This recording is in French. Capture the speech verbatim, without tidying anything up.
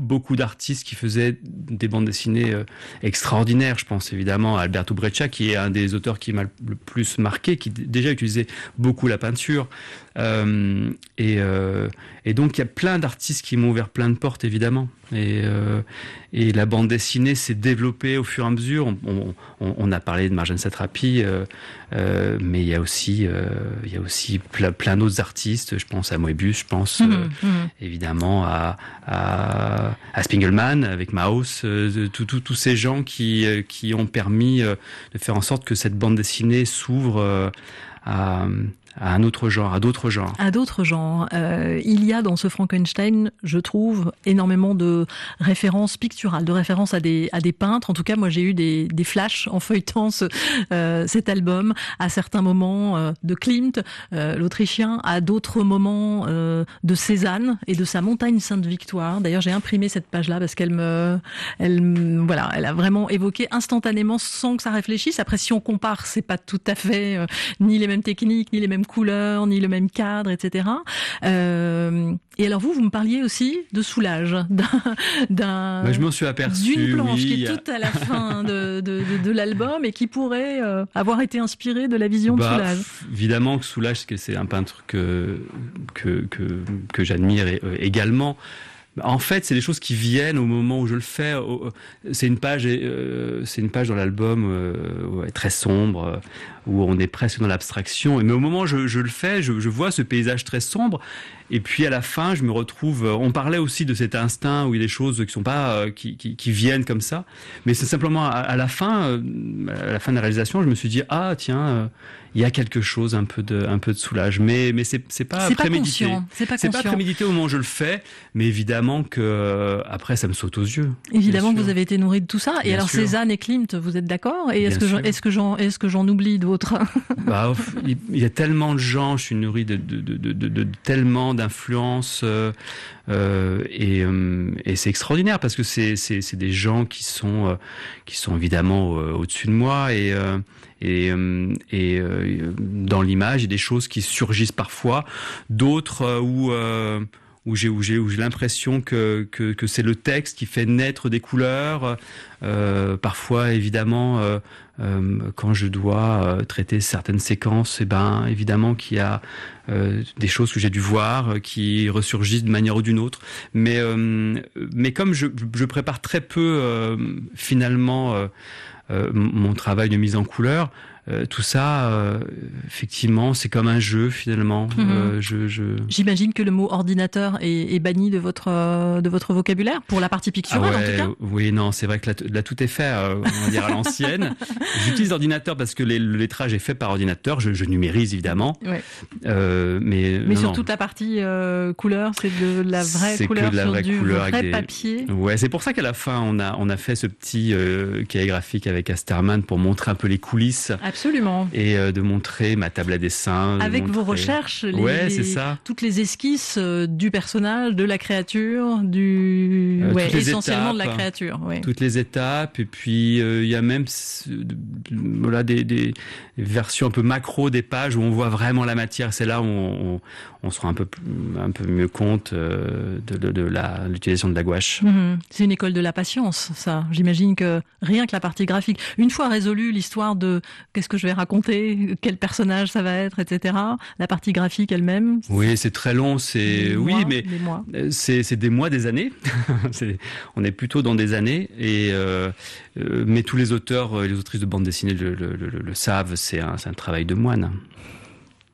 beaucoup d'artistes qui faisaient des bandes dessinées euh, extraordinaires. Je pense évidemment à Alberto Breccia, qui est un des auteurs qui m'a le plus marqué, qui d- déjà utilisait beaucoup la peinture. Euh, et, euh, et donc il y a plein d'artistes qui m'ont ouvert plein de portes, évidemment. Et, euh, et la bande dessinée s'est développée au fur et à mesure. On, on, on, on a parlé de Marjane Satrapi, euh, euh, mais il y a aussi, euh, il y a aussi plein, plein d'autres artistes. Je pense à Moebius, je pense euh, Mmh, mmh. évidemment à, à, à Spiegelman avec Maus, euh, tous ces gens qui, euh, qui ont permis euh, de faire en sorte que cette bande dessinée s'ouvre euh, à, à un autre genre, à d'autres genres. À d'autres genres. Euh, il y a dans ce Frankenstein, je trouve, énormément de références picturales, de références à des, à des peintres. En tout cas, moi, j'ai eu des, des flashs en feuilletant ce, euh, cet album, à certains moments euh, de Klimt, euh, l'Autrichien, à d'autres moments euh, de Cézanne et de sa montagne Sainte-Victoire. D'ailleurs, j'ai imprimé cette page-là parce qu'elle me, elle, me- voilà, elle a vraiment évoqué instantanément sans que ça réfléchisse. Après, si on compare, c'est pas tout à fait euh, ni les mêmes techniques, ni les mêmes couleurs, ni le même cadre, et cetera. Euh, et alors vous, vous me parliez aussi de Soulage, d'un, d'un Bah, je m'en suis aperçu. d'une planche oui, qui il y est a- toute à la fin de, de, de, de l'album et qui pourrait euh, avoir été inspirée de la vision Bah, de Soulage. f- évidemment que Soulage, parce que c'est un peintre que que que, que j'admire et- euh, également. En fait, c'est des choses qui viennent au moment où je le fais. Au- C'est une page, euh, c'est une page dans l'album euh, ouais, très sombre, euh, où on est presque dans l'abstraction. Mais au moment où je, je le fais, je, je vois ce paysage très sombre. Et puis à la fin, je me retrouve. On parlait aussi de cet instinct où il y a des choses qui sont pas, euh, qui, qui, qui viennent comme ça. Mais c'est simplement à, à la fin, euh, à la fin de la réalisation, je me suis dit ah tiens, euh, il y a quelque chose, un peu de, un peu de Soulage. Mais mais c'est c'est pas C'est pas prémédité. conscient. C'est pas C'est pas conscient. prémédité au moment où je le fais, mais évidemment que euh, après ça me saute aux yeux. Évidemment Bien que sûr. vous avez été nourri de tout ça. Et Bien alors sûr. Cézanne et Klimt, vous êtes d'accord? Et est-ce Bien que, j'en- sûr. est-ce que j'en, est-ce que j'en oublie d'autres? Bah, ouf, il il y a tellement de gens, je suis nourri de, de, de, de, de, de tellement d'influences euh, euh, et, euh, et c'est extraordinaire parce que c'est, c'est, c'est des gens qui sont, euh, qui sont évidemment euh, au-dessus de moi et, euh, et, euh, et euh, dans l'image, il y a des choses qui surgissent parfois, d'autres euh, où... Euh, où j'ai où j'ai où j'ai l'impression que que que c'est le texte qui fait naître des couleurs. Euh, parfois, évidemment, euh, euh, quand je dois euh, traiter certaines séquences, et ben évidemment qu'il y a euh, des choses que j'ai dû voir euh, qui ressurgissent d'une manière ou d'une autre. Mais euh, mais comme je je prépare très peu euh, finalement euh, euh, mon travail de mise en couleur. Euh, tout ça, euh, effectivement, c'est comme un jeu finalement. Mhm. Euh, je, je... J'imagine que le mot ordinateur est, est banni de votre euh, de votre vocabulaire pour la partie picturale Ah en ouais, tout cas. oui, non, c'est vrai que là, t- là, tout est fait, euh, on va dire à l'ancienne. J'utilise l'ordinateur parce que les- le lettrage est fait par ordinateur. Je, je numérise évidemment, Ouais. euh, mais Mais non, sur non. toute la partie euh, couleur, c'est de la vraie C'est que couleur de la sur vraie du couleur vrai avec des- papier. Ouais, c'est pour ça qu'à la fin on a on a fait ce petit euh, cahier graphique avec Asterman pour montrer un peu les coulisses Absolument. et euh, de montrer ma table à dessin. de Avec vos montrer- recherches, les, Ouais, c'est les- ça. toutes les esquisses euh, du personnage, de la créature, du Euh, ouais, toutes les essentiellement de la étapes. créature. Ouais. Toutes les étapes et puis euh, il y a même ce- de- voilà des, des versions un peu macro des pages où on voit vraiment la matière. C'est là où on, on, on se rend un peu plus- un peu mieux compte euh, de, de, de la l'utilisation de la gouache. Mhm. C'est une école de la patience, ça. J'imagine que rien que la partie graphique, une fois résolue l'histoire de qu'est-ce que je vais raconter, quel personnage ça va être, et cetera. La partie graphique elle-même. Oui, c'est très long. C'est des oui, mois, mais des mois. euh, c'est c'est des mois, des années. c'est, on est plutôt dans des années et euh, euh, mais tous les auteurs, euh, les autrices de bande dessinée le, le, le, le savent. C'est un c'est un travail de moine.